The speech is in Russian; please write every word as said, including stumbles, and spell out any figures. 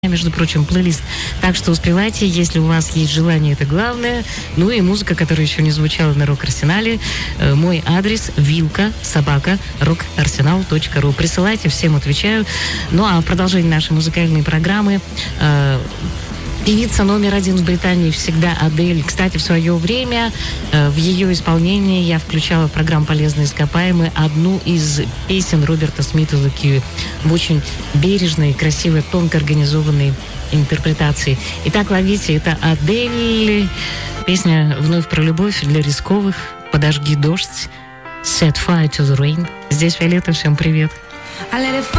между прочим, плейлист. Так что успевайте, если у вас есть желание, это главное. Ну и музыка, которая еще не звучала на Рок-Арсенале. Э, мой адрес вилка собака рок-арсенал точка ру. Присылайте, всем отвечаю. Ну а в продолжении нашей музыкальной программы э, певица номер один в Британии всегда Адель. Кстати, в свое время э, в ее исполнении я включала в программу «Полезные ископаемые» одну из песен Роберта Смита «The Cure» в очень бережной, красивой, тонко организованной интерпретации. Итак, ловите, это Адель. Песня вновь про любовь для рисковых. «Подожги дождь», «Set fire to the rain». Здесь Виолетта, всем привет.